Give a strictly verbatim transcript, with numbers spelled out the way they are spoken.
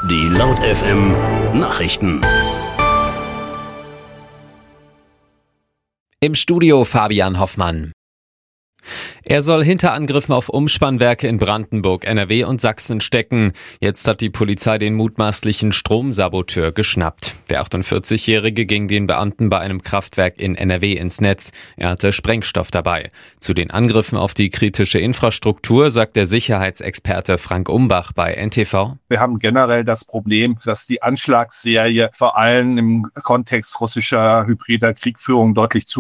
Die Laut F M Nachrichten. Im Studio Fabian Hoffmann. Er soll hinter Angriffen auf Umspannwerke in Brandenburg, N R W und Sachsen stecken. Jetzt hat die Polizei den mutmaßlichen Stromsaboteur geschnappt. Der achtundvierzigjährige ging den Beamten bei einem Kraftwerk in N R W ins Netz. Er hatte Sprengstoff dabei. Zu den Angriffen auf die kritische Infrastruktur sagt der Sicherheitsexperte Frank Umbach bei N T V. Wir haben generell das Problem, dass die Anschlagsserie vor allem im Kontext russischer hybrider Kriegführung deutlich zu